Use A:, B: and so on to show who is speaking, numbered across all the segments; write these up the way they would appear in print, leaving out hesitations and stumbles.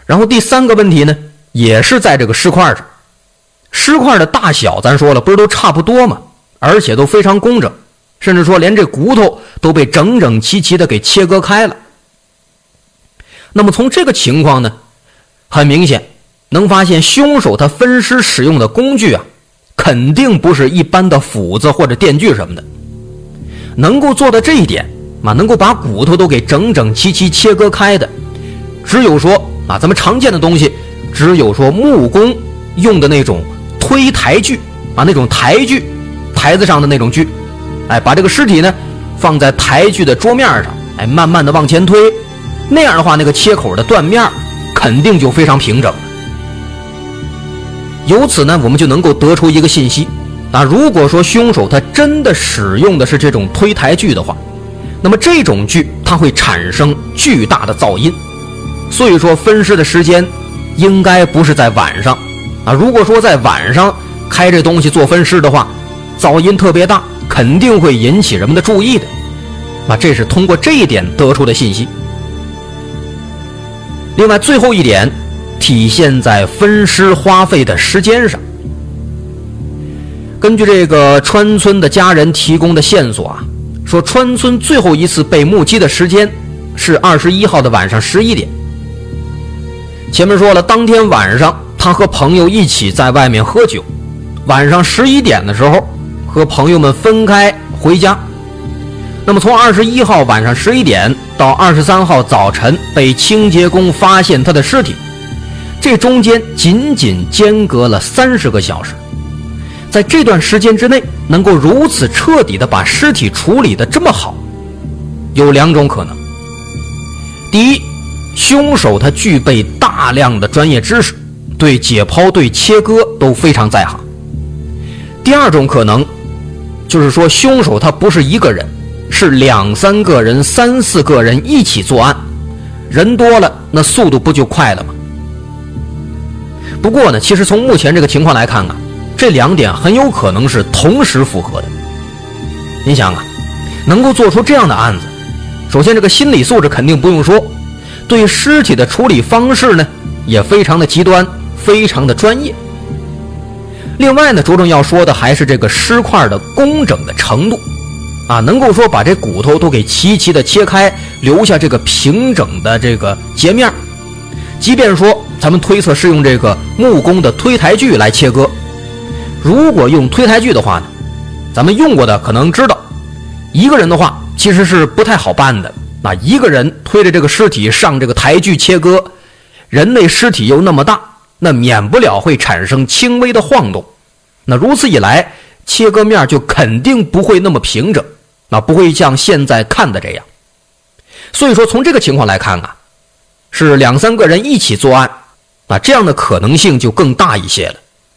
A: 然后第3个问题呢，也是在这个尸块上。尸块的大小咱说了不是都差不多吗？而且都非常工整，甚至说连这骨头都被整整齐齐的给切割开了。那么从这个情况呢，很明显能发现凶手他分尸使用的工具啊，肯定不是一般的斧子或者电锯什么的。能够做到这一点能够把骨头都给整整齐齐切割开的，只有说咱们常见的东西，只有说木工用的那种推抬锯那种抬锯，台子上的那种锯，把这个尸体呢放在抬锯的桌面上，慢慢的往前推，那样的话那个切口的断面肯定就非常平整了。由此呢，我们就能够得出一个信息如果说凶手他真的使用的是这种推抬锯的话，那么这种锯它会产生巨大的噪音，所以说分尸的时间应该不是在晚上如果说在晚上开这东西做分尸的话，噪音特别大，肯定会引起人们的注意的这是通过这一点得出的信息。另外最后一点体现在分尸花费的时间上。根据这个川村的家人提供的线索说川村最后一次被目击的时间是21号的晚上11点。前面说了，当天晚上他和朋友一起在外面喝酒，晚上11点的时候和朋友们分开回家。那么从21号晚上11点到23号早晨被清洁工发现他的尸体，这中间仅仅间隔了30个小时。在这段时间之内能够如此彻底的把尸体处理得这么好，有2种可能。第一，凶手他具备大量的专业知识，对解剖对切割都非常在行。第2种可能就是说凶手他不是一个人，是2、3个人3、4个人一起作案，人多了那速度不就快了吗？不过呢，其实从目前这个情况来看这2点很有可能是同时符合的。你想能够做出这样的案子，首先这个心理素质肯定不用说，对尸体的处理方式呢也非常的极端，非常的专业。另外呢，着重要说的还是这个尸块的工整的程度能够说把这骨头都给齐齐的切开，留下这个平整的这个截面。即便说咱们推测是用这个木工的推抬锯来切割，如果用推抬锯的话呢，咱们用过的可能知道，一个人的话其实是不太好办的一个人推着这个尸体上这个抬锯切割，人类尸体又那么大，那免不了会产生轻微的晃动，那如此一来切割面就肯定不会那么平整，不会像现在看的这样。所以说从这个情况来看是2、3个人一起作案这样的可能性就更大一些了。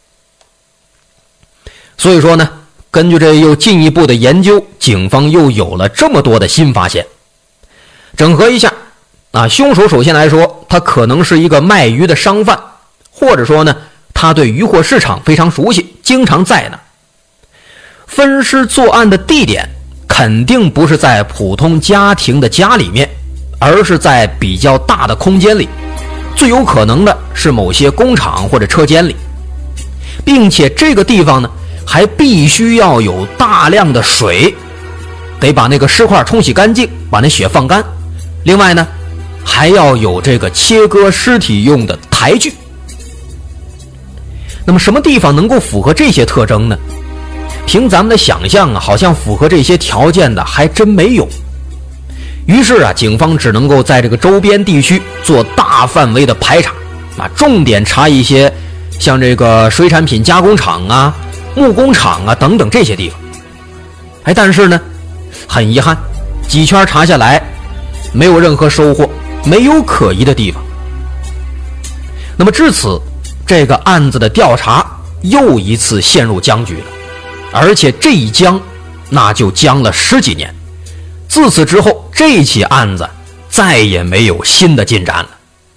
A: 所以说呢，根据这又进一步的研究，警方又有了这么多的新发现。整合一下凶手首先来说，他可能是一个卖鱼的商贩，或者说呢他对渔货市场非常熟悉，经常在那。分尸作案的地点肯定不是在普通家庭的家里面，而是在比较大的空间里，最有可能的是某些工厂或者车间里，并且这个地方呢还必须要有大量的水，得把那个尸块冲洗干净，把那血放干。另外呢还要有这个切割尸体用的抬锯。那么什么地方能够符合这些特征呢？凭咱们的想象好像符合这些条件的还真没有。于是警方只能够在这个周边地区做大范围的排查重点查一些像这个水产品加工厂木工厂等等这些地方。但是呢很遗憾，几圈查下来没有任何收获，没有可疑的地方。那么至此这个案子的调查又一次陷入僵局了，而且这一僵那就僵了10几年。自此之后这起案子再也没有新的进展了。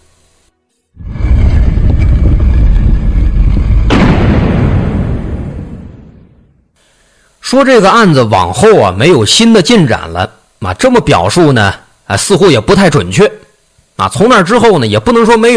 A: 说这个案子往后没有新的进展了这么表述呢似乎也不太准确从那之后呢也不能说没有